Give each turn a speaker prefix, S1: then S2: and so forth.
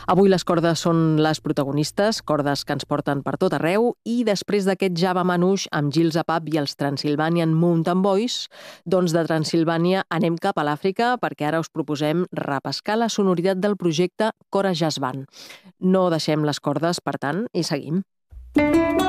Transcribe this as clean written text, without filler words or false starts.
S1: Avui les cordes són les protagonistes, cordes que ens porten per tot arreu, i després d'aquest Java Manouche amb Gilles Apap i els Transylvanian Mountain Boys, doncs de Transsilvània anem cap a l'Àfrica perquè ara us proposem repescar la sonoritat del projecte Kora Jazz Band. No deixem les cordes, per tant, i seguim.